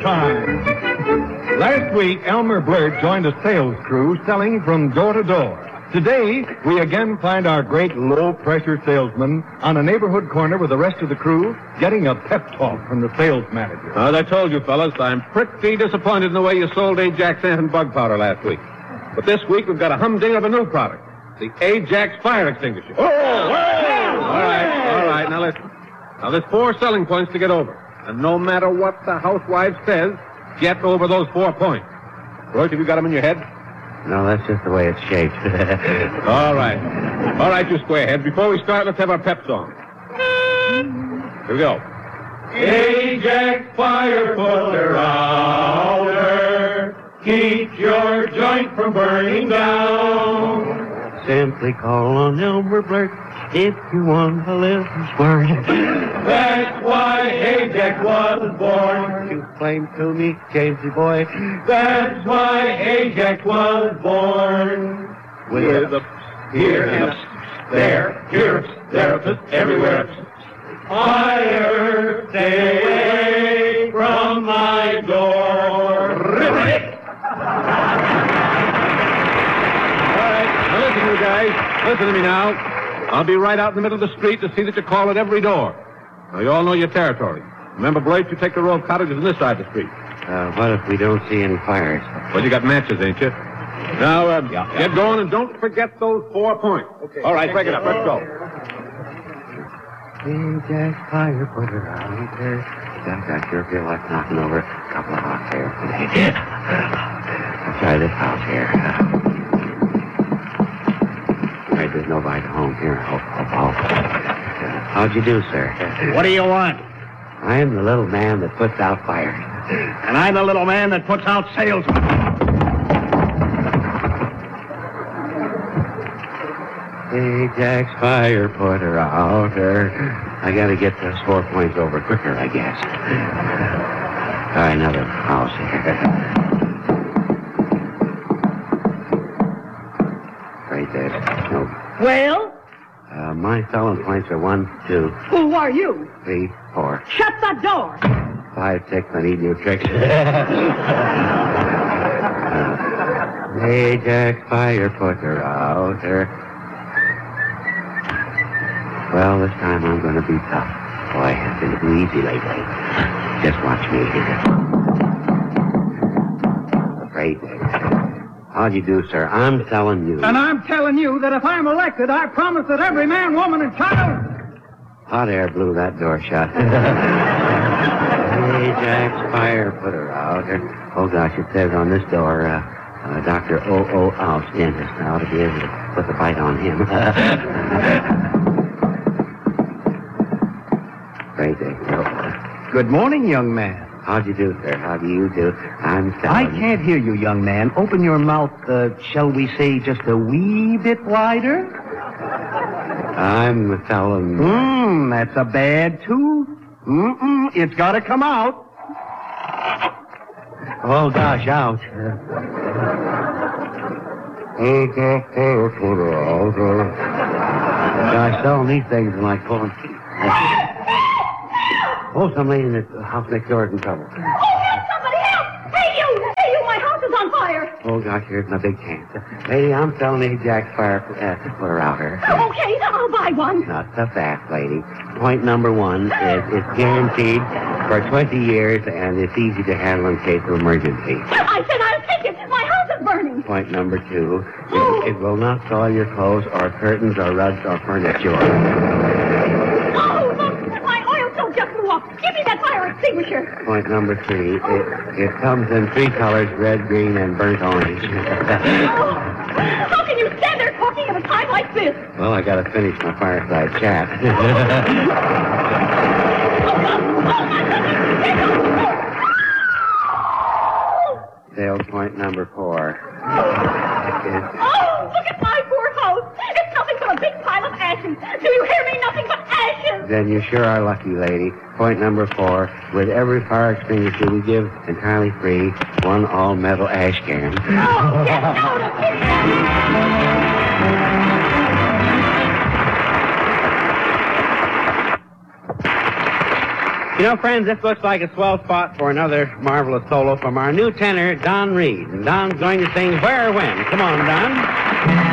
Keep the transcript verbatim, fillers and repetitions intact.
time. Last week, Elmer Blurt joined a sales crew selling from door to door. Today, we again find our great low-pressure salesman on a neighborhood corner with the rest of the crew getting a pep talk from the sales manager. As I told you, fellas, I'm pretty disappointed in the way you sold Ajax anti-bug powder last week. But this week, we've got a humdinger of a new product, the Ajax fire extinguisher. Oh, well! All right, all right, now listen. Now, there's four selling points to get over. And no matter what the housewife says, get over those four points. Royce, have you got them in your head? No, that's just the way it's shaped. All right. All right, you squareheads. Before we start, let's have our pep song. Here we go. Ajax fire putter outer, keep your joint from burning down. Simply call on Elmer Blurt if you want to live this word. That's why Ajax was born. You claim to me, Jamesy boy. That's why Ajax was born. With the Here, hips, there, here, therapists everywhere. Fire, stay away from my door. All right, now listen, you guys. Listen to me now. I'll be right out in the middle of the street to see that you call at every door. Now, you all know your territory. Remember, Blake, you take the row of cottages on this side of the street. Uh, what if we don't see any fires? Well, you got matches, ain't you? Now, uh, yeah, get yeah. going and don't forget those four points. Okay. All right, break it up. Let's go. Ajax fire putter out there. Gosh, I sure feel like knocking over a couple of hot chairs today. I'll try this house here. Right, there's nobody at home here. Oh, oh, oh. How'd you do, sir? What do you want? I am the little man that puts out fires. And I'm the little man that puts out salesmen. Ajax fire putter outer. I gotta get those four points over quicker, I guess. Try another house here. Right there. No. Well? Uh, my selling points are one, two, Who are you? three, four, Shut the door. five, six. I need new tricks. uh, Ajax fire putter outer. Well, this time I'm going to be tough. Boy, it's been too easy lately. Just watch me here. Afraid. How'd you do, sir? I'm telling you. And I'm telling you that if I'm elected, I promise that every man, woman, and child... Hot air blew that door shut. Ajax fire putter outer. Oh, gosh, it says on this door, uh, uh, Doctor O O. Oust, dentist. I ought to be able to put the bite on him. Great day. Good morning, young man. How'd you do, sir? How do you do? I'm telling I can't hear you, young man. Open your mouth, uh, shall we say, just a wee bit wider? I'm telling you. Mmm, that's a bad tooth. Mm-mm, it's got to come out. Oh, gosh, ouch. Gosh, selling these things is like pulling teeth. Oh, some lady in the house next door is in trouble. Oh, help! Somebody help! Hey, you! Hey, you! My house is on fire! Oh, gosh, here's my big chance. Lady, I'm selling Ajax fire uh, to put her out here. Okay, I'll buy one. Not so fast, lady. Point number one is it's guaranteed for twenty years, and it's easy to handle in case of emergency. I said I'll take it. My house is burning. Point number two, Oh. it, it will not soil your clothes or curtains or rugs or furniture. Oh, look! My oil stove just blew up. Give me that fire extinguisher. Point number three, it, it comes in three colors, red, green, and burnt orange. Oh, how can you stand there talking at a time like this? Well, I gotta finish my fireside chat. Sales point number four. Oh, look at my poor house. It's nothing but a big pile of ashes. Do you hear me? Nothing but ashes. Then you sure are lucky, lady. Point number four. With every fire extinguisher we give entirely free, one all-metal ash can. Oh, get out of here! You know, friends, this looks like a swell spot for another marvelous solo from our new tenor, Don Reed. And Don's going to sing Where When. Come on, Don.